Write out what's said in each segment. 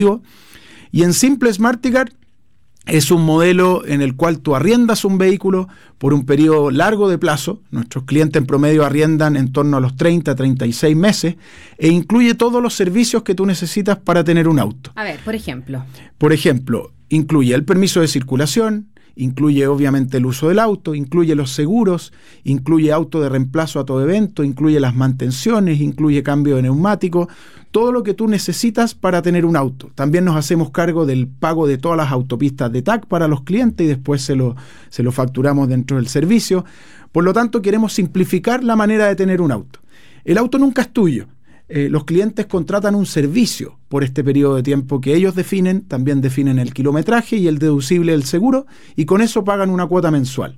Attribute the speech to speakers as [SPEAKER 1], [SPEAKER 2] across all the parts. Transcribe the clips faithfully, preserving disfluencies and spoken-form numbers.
[SPEAKER 1] Y en Simple Smarticar es un modelo en el cual tú arriendas un vehículo por un periodo largo de plazo. Nuestros clientes en promedio arriendan en torno a los treinta, treinta y seis meses e incluye todos los servicios que tú necesitas para tener un auto.
[SPEAKER 2] A ver, por ejemplo.
[SPEAKER 1] Por ejemplo, incluye el permiso de circulación, incluye obviamente el uso del auto, incluye los seguros, incluye auto de reemplazo a todo evento, incluye las mantenciones, incluye cambio de neumático, todo lo que tú necesitas para tener un auto. También nos hacemos cargo del pago de todas las autopistas de T A C para los clientes y después se lo, se lo facturamos dentro del servicio. Por lo tanto, queremos simplificar la manera de tener un auto. El auto nunca es tuyo. Eh, los clientes contratan un servicio por este periodo de tiempo que ellos definen, también definen el kilometraje y el deducible del seguro, y con eso pagan una cuota mensual.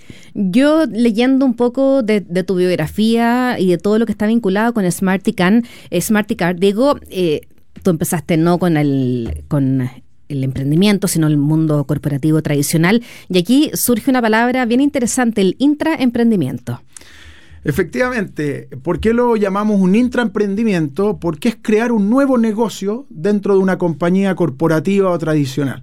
[SPEAKER 2] Yo, leyendo un poco de, de tu biografía y de todo lo que está vinculado con Smarticar, eh, Smarticar, digo, eh, tú empezaste no con el... con el emprendimiento, sino el mundo corporativo tradicional, y aquí surge una palabra bien interesante, el intraemprendimiento.
[SPEAKER 1] Efectivamente, ¿por qué lo llamamos un intraemprendimiento? Porque es crear un nuevo negocio dentro de una compañía corporativa o tradicional.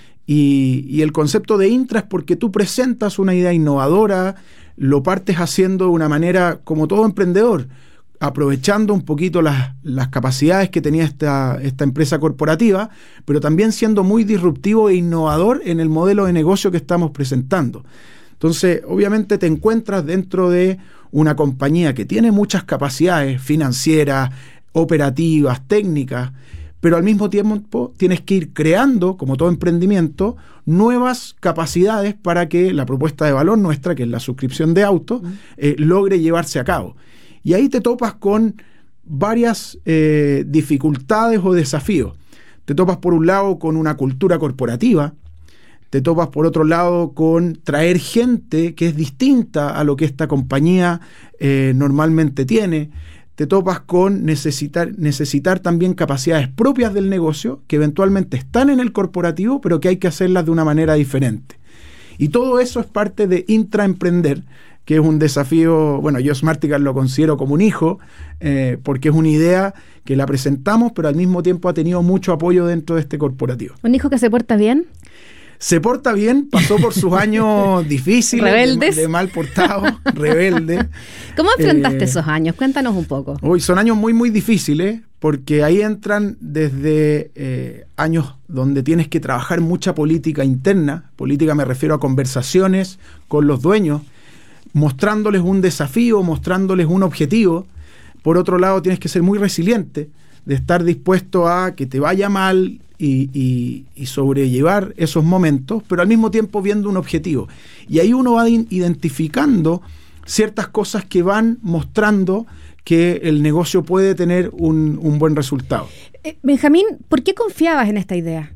[SPEAKER 1] Y, y el concepto de intra es porque tú presentas una idea innovadora, lo partes haciendo de una manera como todo emprendedor, aprovechando un poquito las, las capacidades que tenía esta, esta empresa corporativa, pero también siendo muy disruptivo e innovador en el modelo de negocio que estamos presentando. Entonces, obviamente te encuentras dentro de una compañía que tiene muchas capacidades financieras, operativas, técnicas, pero al mismo tiempo tienes que ir creando, como todo emprendimiento, nuevas capacidades para que la propuesta de valor nuestra, que es la suscripción de autos, eh, logre llevarse a cabo. Y ahí te topas con varias eh, dificultades o desafíos. Te topas por un lado con una cultura corporativa, te topas por otro lado con traer gente que es distinta a lo que esta compañía eh, normalmente tiene, te topas con necesitar, necesitar también capacidades propias del negocio que eventualmente están en el corporativo, pero que hay que hacerlas de una manera diferente. Y todo eso es parte de intraemprender, que es un desafío. Bueno, yo Smarticar lo considero como un hijo, eh, porque es una idea que la presentamos, pero al mismo tiempo ha tenido mucho apoyo dentro de este corporativo.
[SPEAKER 2] ¿Un hijo que se porta bien?
[SPEAKER 1] Se porta bien, pasó por sus años difíciles,
[SPEAKER 2] rebeldes,
[SPEAKER 1] de, de mal portado, rebelde.
[SPEAKER 2] ¿Cómo enfrentaste
[SPEAKER 1] eh,
[SPEAKER 2] esos años? Cuéntanos un poco.
[SPEAKER 1] Hoy son años muy, muy difíciles, porque ahí entran desde eh, años donde tienes que trabajar mucha política interna. Política me refiero a conversaciones con los dueños, mostrándoles un desafío, mostrándoles un objetivo. Por otro lado, tienes que ser muy resiliente, de estar dispuesto a que te vaya mal y, y, y sobrellevar esos momentos, pero al mismo tiempo viendo un objetivo. Y ahí uno va identificando ciertas cosas que van mostrando que el negocio puede tener un, un buen resultado.
[SPEAKER 2] Eh, Benjamín, ¿por qué confiabas en esta idea?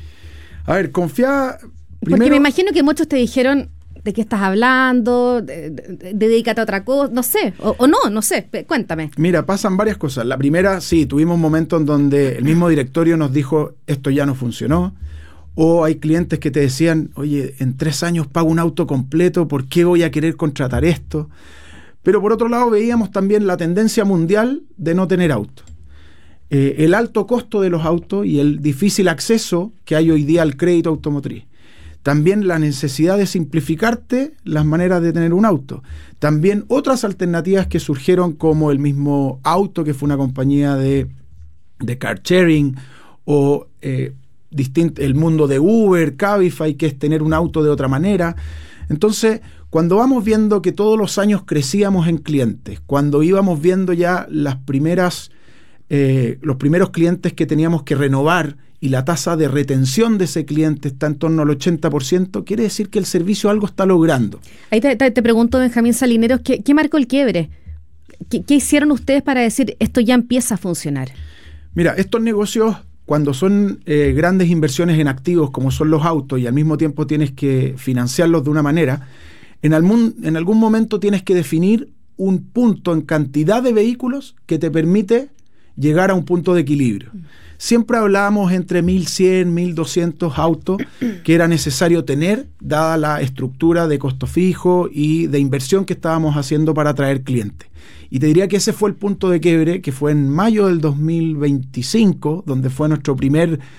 [SPEAKER 1] A ver, confiaba...
[SPEAKER 2] Primero, porque me imagino que muchos te dijeron... ¿De qué estás hablando? De, de, de, dedícate a otra cosa, no sé, o, o no, no sé, cuéntame.
[SPEAKER 1] Mira, pasan varias cosas. La primera, sí, tuvimos un momento en donde el mismo directorio nos dijo, esto ya no funcionó, o hay clientes que te decían, oye, en tres años pago un auto completo, ¿por qué voy a querer contratar esto? Pero por otro lado veíamos también la tendencia mundial de no tener auto. Eh, el alto costo de los autos y el difícil acceso que hay hoy día al crédito automotriz. También la necesidad de simplificarte las maneras de tener un auto. También otras alternativas que surgieron, como el mismo Auto, que fue una compañía de, de car sharing, o eh, distint- el mundo de Uber, Cabify, que es tener un auto de otra manera. Entonces, cuando vamos viendo que todos los años crecíamos en clientes, cuando íbamos viendo ya las primeras, eh, los primeros clientes que teníamos que renovar, y la tasa de retención de ese cliente está en torno al ochenta por ciento, quiere decir que el servicio algo está logrando.
[SPEAKER 2] Ahí te, te, te pregunto, Benjamín Salineros, ¿qué, qué marcó el quiebre? ¿Qué, ¿Qué hicieron ustedes para decir esto ya empieza a funcionar?
[SPEAKER 1] Mira, estos negocios, cuando son eh, grandes inversiones en activos como son los autos y al mismo tiempo tienes que financiarlos de una manera, en algún, en algún momento tienes que definir un punto en cantidad de vehículos que te permite llegar a un punto de equilibrio. Siempre hablábamos entre mil cien, mil doscientos autos que era necesario tener, dada la estructura de costo fijo y de inversión que estábamos haciendo para atraer clientes. Y te diría que ese fue el punto de quiebre, que fue en mayo del dos mil veinticinco, donde fue nuestro primer